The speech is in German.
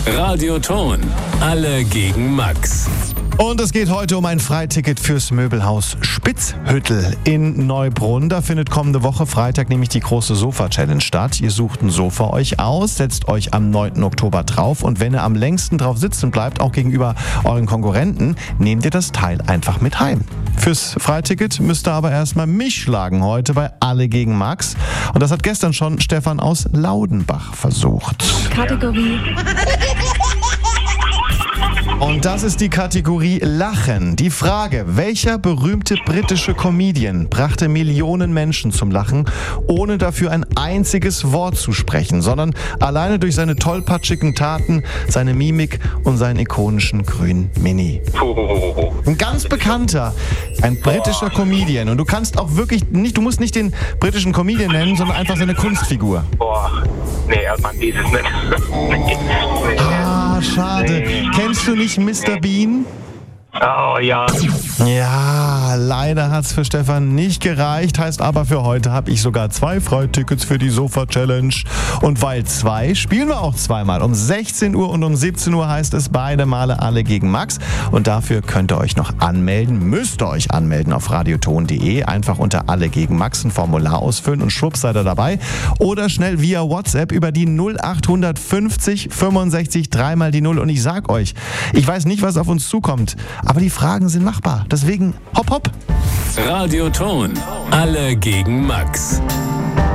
Radioton. Alle gegen Max. Und es geht heute um ein Freiticket fürs Möbelhaus Spitzhüttel in Neubrunn. Da findet kommende Woche Freitag nämlich die große Sofa-Challenge statt. Ihr sucht ein Sofa euch aus, setzt euch am 9. Oktober drauf und wenn ihr am längsten drauf sitzen bleibt, auch gegenüber euren Konkurrenten, nehmt ihr das Teil einfach mit heim. Fürs Freiticket müsst ihr aber erstmal mich schlagen heute bei Alle gegen Max. Und das hat gestern schon Stefan aus Laudenbach versucht. Kategorie. Und das ist die Kategorie Lachen. Die Frage, welcher berühmte britische Comedian brachte Millionen Menschen zum Lachen, ohne dafür ein einziges Wort zu sprechen, sondern alleine durch seine tollpatschigen Taten, seine Mimik und seinen ikonischen grünen Mini. Ein ganz bekannter, ein britischer Comedian. Und du kannst auch wirklich nicht, du musst nicht den britischen Comedian nennen, sondern einfach seine Kunstfigur. Nee, man weiß es nicht. Schade. Nee. Kennst du nicht Mr. Bean? Oh ja. Ja, leider hat's für Stefan nicht gereicht. Heißt aber, für heute habe ich sogar 2 Freitickets für die Sofa-Challenge. Und weil 2, spielen wir auch zweimal. Um 16 Uhr und um 17 Uhr heißt es beide Male Alle gegen Max. Und dafür könnt ihr euch noch anmelden, müsst ihr euch anmelden auf radioton.de. Einfach unter Alle gegen Max ein Formular ausfüllen und schwupps seid ihr dabei. Oder schnell via WhatsApp über die 0850 65 3 mal die 0. Und ich sag euch, ich weiß nicht, was auf uns zukommt. Aber die Fragen sind machbar. Deswegen hopp, hopp. Radioton. Alle gegen Max.